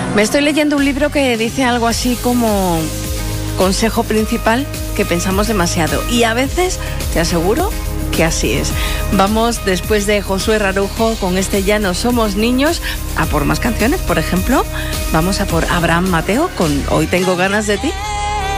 Me estoy leyendo un libro que dice algo así como consejo principal, que pensamos demasiado. Y a veces, te aseguro, que así es. Vamos, después de Josué Rarujo, con este Ya no somos niños, a por más canciones. Por ejemplo, vamos a por Abraham Mateo con Hoy tengo ganas de ti.